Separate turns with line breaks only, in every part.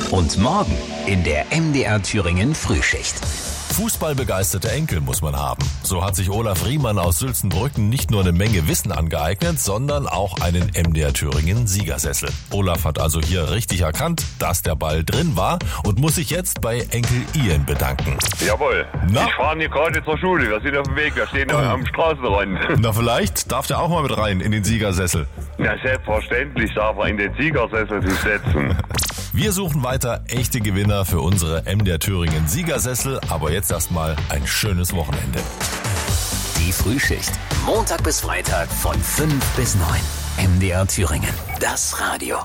Und morgen in der MDR Thüringen Frühschicht.
Fußballbegeisterte Enkel muss man haben. So hat sich Olaf Riemann aus Sülzenbrücken nicht nur eine Menge Wissen angeeignet, sondern auch einen MDR Thüringen Siegersessel. Olaf hat also hier richtig erkannt, dass der Ball drin war und muss sich jetzt bei Enkel Ian bedanken.
Jawohl.
Na?
Ich fahre hier gerade zur Schule. Wir sind auf dem Weg. Wir stehen am Straßenrand.
Na, vielleicht darf der auch mal mit rein in den Siegersessel.
Ja, selbstverständlich darf er in den Siegersessel sich setzen.
Wir suchen weiter echte Gewinner für unsere MDR Thüringen Siegersessel, aber jetzt erstmal ein schönes Wochenende.
Die Frühschicht. Montag bis Freitag von 5 bis 9. MDR Thüringen. Das Radio.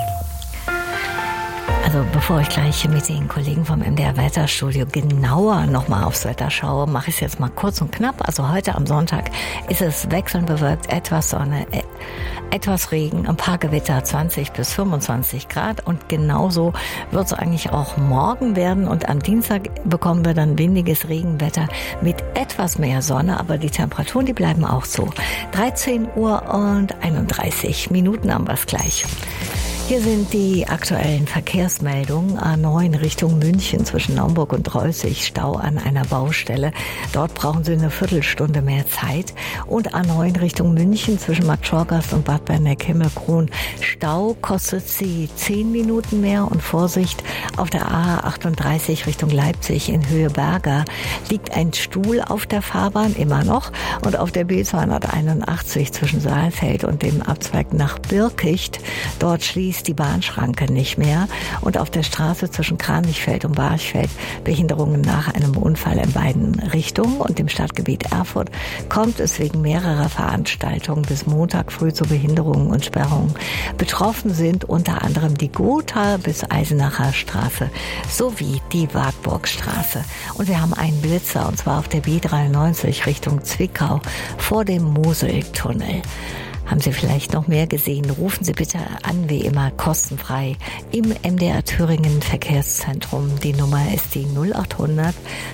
Also bevor ich gleich mit den Kollegen vom MDR Wetterstudio genauer nochmal aufs Wetter schaue, mache ich es jetzt mal kurz und knapp. Also heute am Sonntag ist es wechselnd bewölkt, etwas Sonne, etwas Regen, ein paar Gewitter, 20 bis 25 Grad. Und genauso wird es eigentlich auch morgen werden. Und am Dienstag bekommen wir dann windiges Regenwetter mit etwas mehr Sonne. Aber die Temperaturen, die bleiben auch so. 13 Uhr und 31 Minuten haben wir es gleich. Hier sind die aktuellen Verkehrsmeldungen. A9 Richtung München zwischen Naumburg und Reußig, Stau an einer Baustelle. Dort brauchen Sie eine Viertelstunde mehr Zeit. Und A9 Richtung München zwischen Bad Schorgast und Bad Berneck-Himmelkron. Stau kostet Sie 10 Minuten mehr. Und Vorsicht, auf der A38 Richtung Leipzig in Höhe Berger liegt ein Stuhl auf der Fahrbahn, immer noch. Und auf der B281 zwischen Saalfeld und dem Abzweig nach Birkicht, dort schließt die Bahnschranke nicht mehr. Und auf der Straße zwischen Kranichfeld und Barchfeld Behinderungen nach einem Unfall in beiden Richtungen. Und im Stadtgebiet Erfurt kommt es wegen mehrerer Veranstaltungen bis Montag früh zu Behinderungen und Sperrungen. Betroffen sind unter anderem die Gotha bis Eisenacher Straße sowie die Wartburgstraße. Und wir haben einen Blitzer, und zwar auf der B93 Richtung Zwickau vor dem Moseltunnel. Haben Sie vielleicht noch mehr gesehen? Rufen Sie bitte an, wie immer, kostenfrei im MDR Thüringen Verkehrszentrum. Die Nummer ist die 0800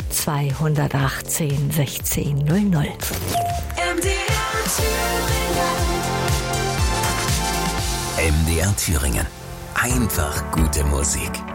218 16 00.
MDR Thüringen.
MDR Thüringen. Einfach gute Musik.